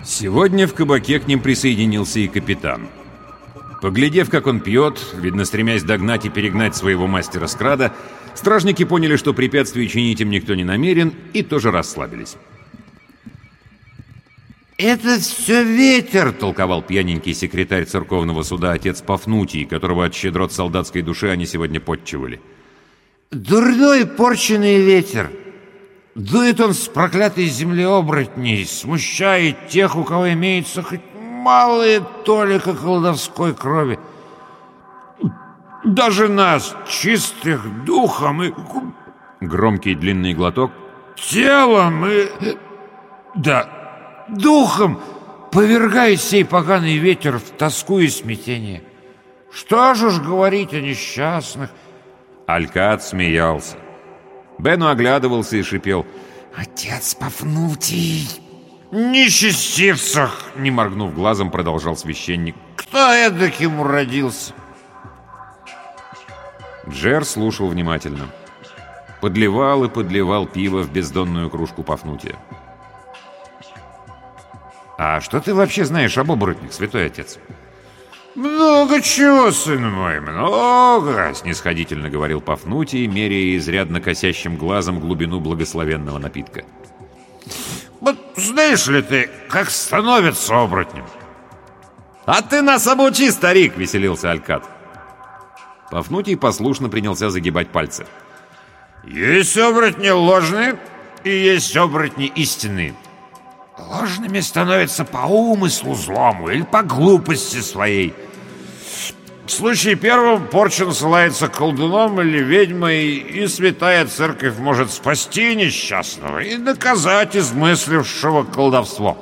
Сегодня в кабаке к ним присоединился и капитан. Поглядев, как он пьет, видно, стремясь догнать и перегнать своего мастера Скрада, стражники поняли, что препятствий чинить им никто не намерен, и тоже расслабились. «Это все ветер!» — толковал пьяненький секретарь церковного суда отец Пафнутий, которого от щедрот солдатской души они сегодня подчивали. «Дурной порченый ветер! Дует он с проклятой земли оборотней, смущает тех, у кого имеется хоть малая толика колдовской крови. Даже нас, чистых духом и...» Громкий длинный глоток. «Телом и... да, духом повергает сей поганый ветер в тоску и смятение. Что ж уж говорить о несчастных?» Алькат смеялся. Бену оглядывался и шипел: «Отец Пафнутий!» «Нечестивцах!» — не моргнув глазом, продолжал священник. «Кто эдаким уродился?» Джер слушал внимательно. Подливал и подливал пиво в бездонную кружку Пафнутия. «А что ты вообще знаешь об оборотнях, святой отец?» «Много чего, сын мой, много!» — снисходительно говорил Пафнутий, меряя изрядно косящим глазом глубину благословенного напитка. «Вот знаешь ли ты, как становятся оборотнем?» «А ты нас обучи, старик!» — веселился Алькат. Пафнутий послушно принялся загибать пальцы. «Есть оборотни ложные и есть оборотни истинные. Ложными становятся по умыслу злому или по глупости своей. В случае первом порча насылается колдуном или ведьмой, и святая церковь может спасти несчастного и наказать измыслившего колдовство.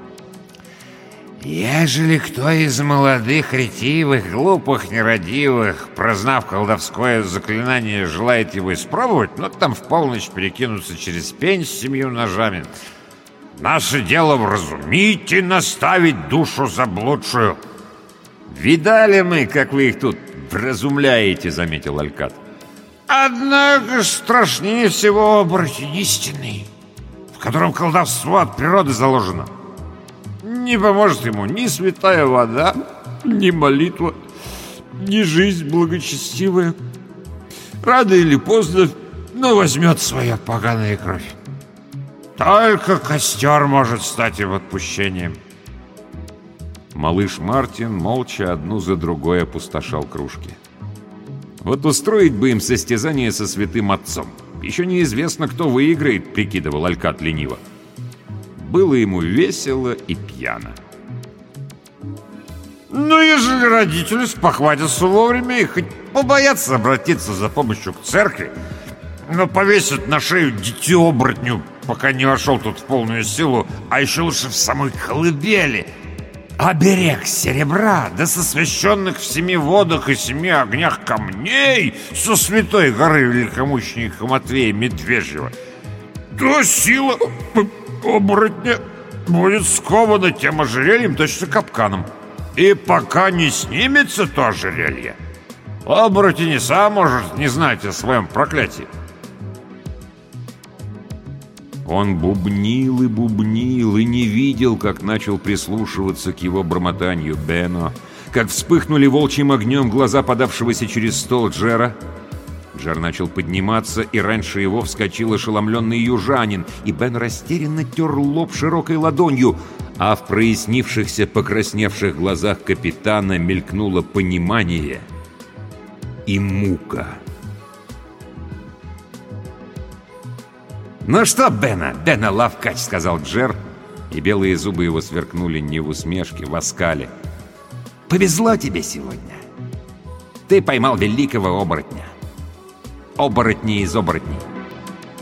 Ежели кто из молодых, ретивых, глупых, нерадивых, прознав колдовское заклинание, желает его испробовать, но там в полночь перекинуться через пень с 7 ножами, наше дело вразумить и наставить душу заблудшую». «Видали мы, как вы их тут вразумляете», — заметил Алькат. «Однако страшнее всего оборотень истинный, в котором колдовство от природы заложено. Не поможет ему ни святая вода, ни молитва, ни жизнь благочестивая. Рано или поздно, но возьмет своя поганая кровь. Только костер может стать им отпущением». Малыш Мартин молча одну за другой опустошал кружки. «Вот устроить бы им состязание со святым отцом. Еще неизвестно, кто выиграет», — прикидывал Алькат лениво. Было ему весело и пьяно. «Ну, ежели родители спохватятся вовремя и хоть побоятся обратиться за помощью к церкви, но повесят на шею дитё-оборотню, пока не вошел тут в полную силу, а еще лучше в самой колыбели, оберег серебра, да со священных в 7 водах и 7 огнях камней со святой горы великомученика Матвея Медвежьего, то сила оборотня будет скована тем ожерельем, точно капканом. И пока не снимется то ожерелье, оборотень и сам может не знать о своем проклятии». Он бубнил и не видел, как начал прислушиваться к его бормотанию Бено, как вспыхнули волчьим огнем глаза подавшегося через стол Джера. Джер начал подниматься, и раньше его вскочил ошеломленный южанин, и Бен растерянно тер лоб широкой ладонью, а в прояснившихся, покрасневших глазах капитана мелькнуло понимание и мука. «Ну что, Бена Лавкач», — сказал Джер, и белые зубы его сверкнули не в усмешке, в оскале. «Повезло тебе сегодня. Ты поймал великого оборотня. Оборотни из оборотней.